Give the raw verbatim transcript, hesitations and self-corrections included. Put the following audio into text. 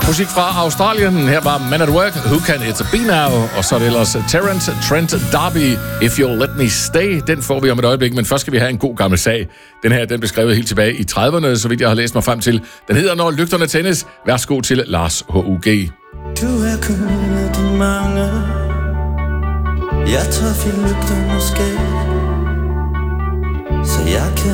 Musik fra Australien. Her var Man at Work, Who Can It Be Now? Og så er det ellers Terence Trent D'Arby, If You'll Let Me Stay. Den får vi om et øjeblik, men først skal vi have en god gammel sag. Den her, den beskrevet helt tilbage i trediverne, så vidt jeg har læst mig frem til. Den hedder Når lygterne tændes. Værsgo til Lars H U G. Du er kun af de mange. Jeg tør fik lygterne skab, så jeg kan